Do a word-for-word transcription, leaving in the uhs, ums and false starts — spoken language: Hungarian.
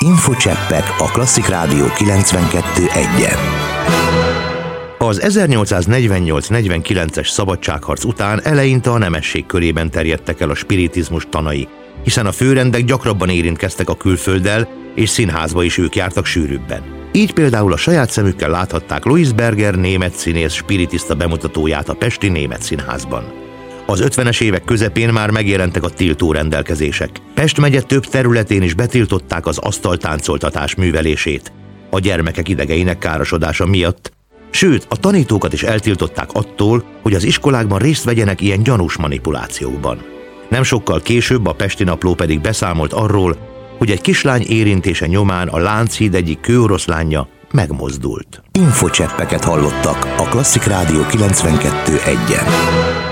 Infocseppek a Klasszik Rádió kilencvenkettő egyen. Az ezernyolcszáznegyvennyolc negyvenkilences szabadságharc után eleinte a nemesség körében terjedtek el a spiritizmus tanai, hiszen a főrendek gyakrabban érintkeztek a külfölddel, és színházba is ők jártak sűrűbben. Így például a saját szemükkel láthatták Louis Berger német színész spiritista bemutatóját a pesti Német Színházban. Az ötvenes évek közepén már megjelentek a tiltó rendelkezések. Pest megye több területén is betiltották az asztaltáncoltatás művelését a gyermekek idegeinek károsodása miatt, sőt, a tanítókat is eltiltották attól, hogy az iskolákban részt vegyenek ilyen gyanús manipulációkban. Nem sokkal később a Pesti Napló pedig beszámolt arról, hogy egy kislány érintése nyomán a Lánchíd egyik kőoroszlánja megmozdult. Infocseppeket hallottak a Klasszik Rádió kilencvenkettő egyen.